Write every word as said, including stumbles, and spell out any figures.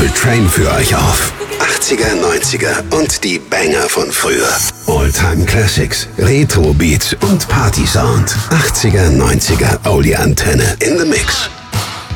Train für euch auf. achtziger, neunziger und die Banger von früher. All-Time Classics, Retro Beats und Party Sound. achtziger, neunziger Audi Antenne in the Mix.